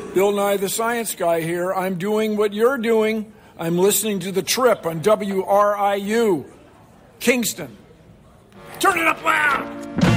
Bill Nye the Science Guy here. I'm doing what you're doing. I'm listening to The Trip on WRIU, Kingston. Turn it up loud!